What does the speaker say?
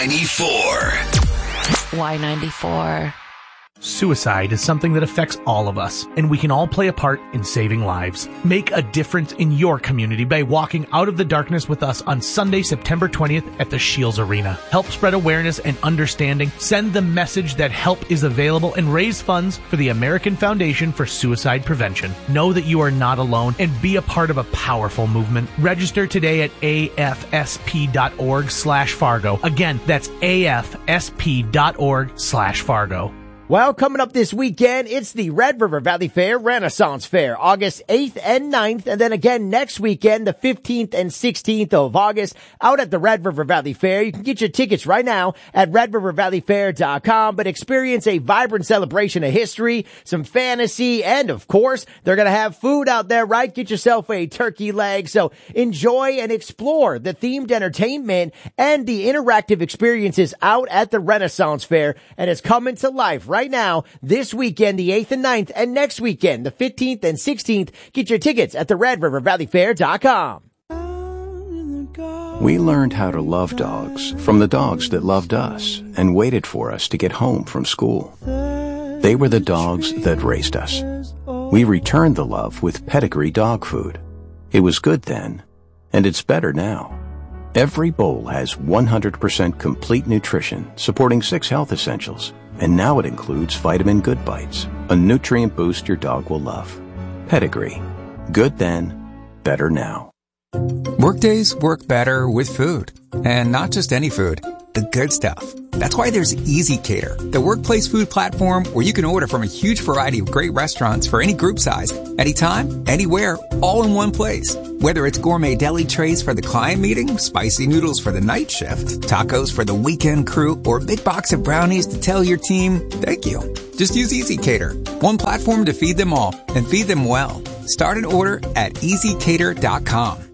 Y94. Suicide is something that affects all of us, and we can all play a part in saving lives. Make a difference in your community by walking out of the darkness with us on Sunday, September 20th at the Shields Arena. Help spread awareness and understanding, send the message that help is available, and raise funds for the American Foundation for Suicide Prevention. Know that you are not alone and be a part of a powerful movement. Register today at afsp.org/Fargo. Again, that's afsp.org/Fargo. Well, coming up this weekend, it's the Red River Valley Fair Renaissance Fair, August 8th and 9th, and then again next weekend, the 15th and 16th of August, out at the Red River Valley Fair. You can get your tickets right now at redrivervalleyfair.com, but experience a vibrant celebration of history, some fantasy, and of course, they're going to have food out there, right? Get yourself a turkey leg. So enjoy and explore the themed entertainment and the interactive experiences out at the Renaissance Fair, and it's coming to life right now, this weekend, the 8th and 9th, and next weekend, the 15th and 16th. Get your tickets at the redrivervalleyfair.com. We learned how to love dogs from the dogs that loved us and waited for us to get home from school. They were the dogs that raised us. We returned the love with Pedigree dog food. It was good then, and it's better now. Every bowl has 100% complete nutrition, supporting 6 health essentials. And now it includes Vitamin Good Bites, a nutrient boost your dog will love. Pedigree. Good then, better now. Workdays work better with food. And not just any food, the good stuff. That's why there's Easy Cater, the workplace food platform where you can order from a huge variety of great restaurants for any group size, anytime, anywhere, all in one place. Whether it's gourmet deli trays for the client meeting, spicy noodles for the night shift, tacos for the weekend crew, or a big box of brownies to tell your team, thank you. Just use Easy Cater, one platform to feed them all and feed them well. Start an order at easycater.com.